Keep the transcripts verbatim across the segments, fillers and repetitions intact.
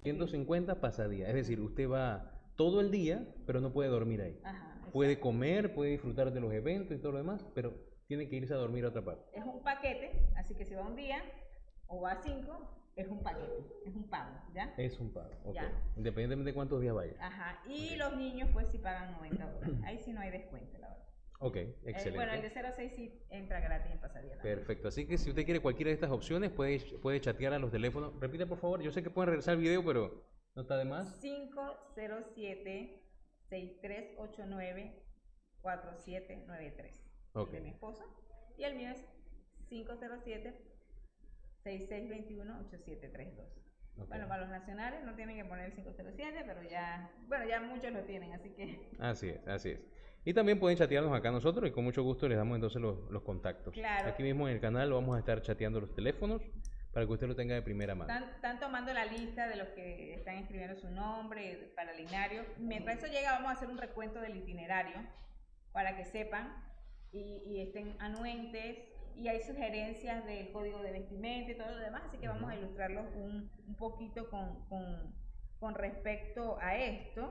ciento cincuenta pasadía, es decir, usted va todo el día, pero no puede dormir ahí. Ajá, Puede exacto. comer, puede disfrutar de los eventos y todo lo demás, pero tiene que irse a dormir a otra parte. Es un paquete, así que si va un día o va cinco, es un paquete, es un pago, ¿ya? Es un pago, ok. Ya. Independientemente de cuántos días vaya. Ajá. Y Ok. los niños pues sí pagan noventa dólares. Ahí sí no hay descuento, la verdad. Ok, El, bueno, el de excelente. cero a seis sí entra gratis en pasadía también. Perfecto. Así que si usted quiere cualquiera de estas opciones, puede, puede chatear a los teléfonos. Repite, por favor. Yo sé que pueden regresar el video, pero no está de más. cinco cero siete, seis tres ocho nueve, cuatro siete nueve tres. Ok. El de mi esposo. Y el mío es cinco cero siete, seis seis dos uno, ocho siete tres dos. Okay. Bueno, para los nacionales no tienen que poner el cinco cero siete, pero ya, bueno, ya muchos lo tienen, así que... Así es, así es. Y también pueden chatearnos acá nosotros y con mucho gusto les damos entonces los, los contactos. Claro. Aquí mismo en el canal vamos a estar chateando los teléfonos para que usted lo tenga de primera mano. Están, están tomando la lista de los que están escribiendo su nombre para el itinerario. Mientras eso llega, vamos a hacer un recuento del itinerario para que sepan y, y estén anuentes. Y hay sugerencias del código de vestimenta y todo lo demás, así que vamos a ilustrarlos un, un poquito con, con, con respecto a esto,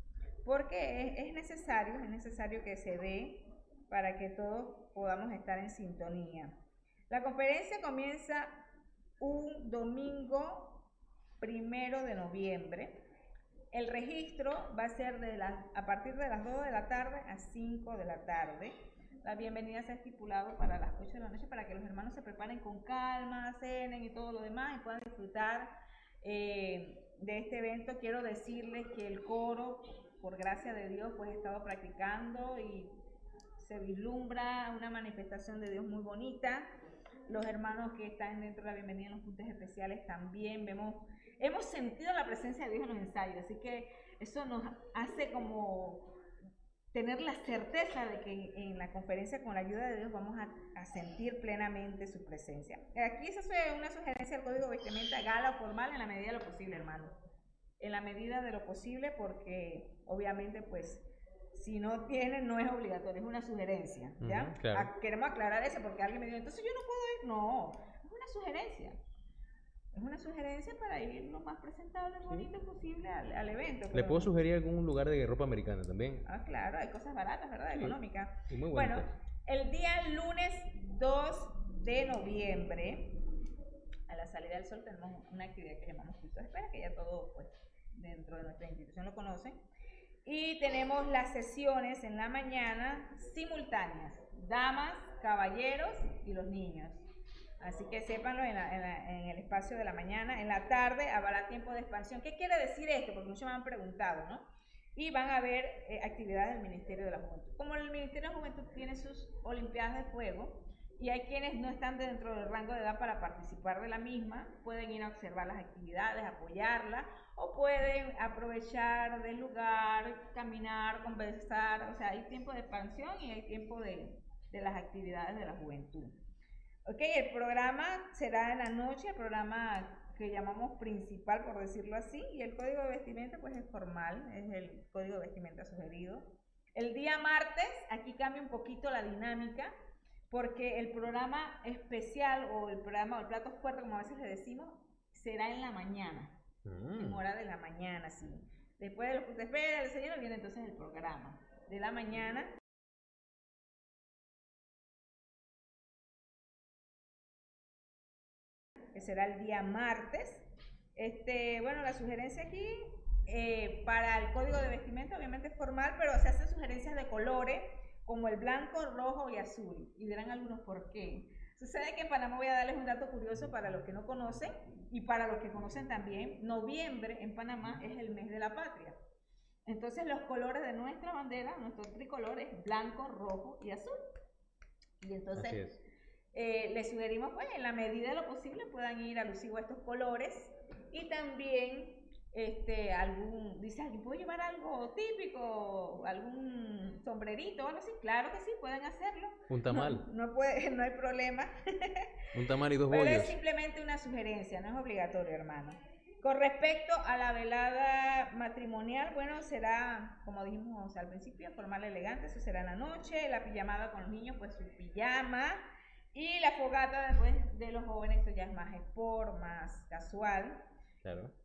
porque es, es necesario, es necesario que se dé para que todos podamos estar en sintonía. La conferencia comienza un domingo primero de noviembre. El registro va a ser de la, a partir de las dos de la tarde a cinco de la tarde. La bienvenida se ha estipulado para las ocho de la noche para que los hermanos se preparen con calma, cenen y todo lo demás y puedan disfrutar eh, de este evento. Quiero decirles que el coro, por gracia de Dios, pues he estado practicando y se vislumbra una manifestación de Dios muy bonita. Los hermanos que están dentro de la bienvenida en los puntos especiales también vemos, hemos sentido la presencia de Dios en los ensayos, así que eso nos hace como tener la certeza de que en la conferencia con la ayuda de Dios vamos a, a sentir plenamente su presencia. Aquí esa es una sugerencia del código de vestimenta gala o formal en la medida de lo posible, hermano. En la medida de lo posible, porque obviamente pues si no tienen no es obligatorio, es una sugerencia, ¿ya? Uh-huh, claro. Queremos aclarar eso porque alguien me dijo, entonces yo no puedo ir. No, es una sugerencia. Es una sugerencia para ir lo más presentable y bonito sí. posible al, al evento. ¿Le puedo sugerir algún lugar de ropa americana también? Ah, claro, hay cosas baratas, ¿verdad? Sí. Económicas. Y muy bueno, el día lunes dos de noviembre, a la salida del sol, tenemos una actividad que llamamos Cristo de Espera, que ya todos, pues, dentro de nuestra institución lo conocen. Y tenemos las sesiones en la mañana simultáneas, damas, caballeros y los niños. Así que sépanlo en, la, en, la, en el espacio de la mañana. En la tarde habrá tiempo de expansión. ¿Qué quiere decir esto? Porque muchos me han preguntado, ¿no? Y van a haber eh, actividades del Ministerio de la Juventud. Como el Ministerio de la Juventud tiene sus Olimpiadas de Fuego y hay quienes no están dentro del rango de edad para participar de la misma, pueden ir a observar las actividades, apoyarlas, o pueden aprovechar del lugar, caminar, conversar. O sea, hay tiempo de expansión y hay tiempo de, de las actividades de la juventud. Ok, el programa será en la noche, el programa que llamamos principal, por decirlo así, y el código de vestimenta pues es formal, es el código de vestimenta sugerido. El día martes, aquí cambia un poquito la dinámica, porque el programa especial o el programa o el plato fuerte, como a veces le decimos, será en la mañana, mm. en hora de la mañana, sí. Después de los puntos de espera, el desayuno, viene entonces el programa de la mañana. Que será el día martes. Este, bueno, la sugerencia aquí eh, para el código de vestimenta obviamente es formal, pero se hacen sugerencias de colores como el blanco, rojo y azul. Y dirán algunos por qué. Sucede que en Panamá, voy a darles un dato curioso para los que no conocen y para los que conocen también, noviembre en Panamá es el mes de la patria. Entonces los colores de nuestra bandera, nuestro tricolor es blanco, rojo y azul. Y entonces... Así es. Eh, les sugerimos pues en la medida de lo posible puedan ir alusivo a estos colores y también este algún, dice alguien, ¿puedo llevar algo típico, algún sombrerito o algo así? Claro que sí, pueden hacerlo. Un tamal. No, no, puede, no hay problema. Un tamal y dos Pero bollos. es simplemente una sugerencia, no es obligatorio, hermano. Con respecto a la velada matrimonial, bueno, será, como dijimos al principio, formal, elegante, eso será en la noche, la pijamada con los niños, pues su pijama. Y la fogata después de los jóvenes, esto ya es más sport, más casual. Claro.